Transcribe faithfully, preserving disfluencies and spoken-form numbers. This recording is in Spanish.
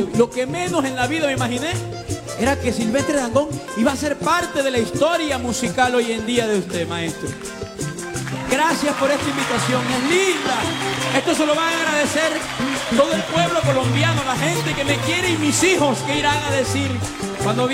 Lo que menos en la vida me imaginé era que Silvestre Dangond iba a ser parte de la historia musical hoy en día de usted, maestro. Gracias por esta invitación, es linda. Esto se lo va a agradecer todo el pueblo colombiano, la gente que me quiere y mis hijos, que irán a decir cuando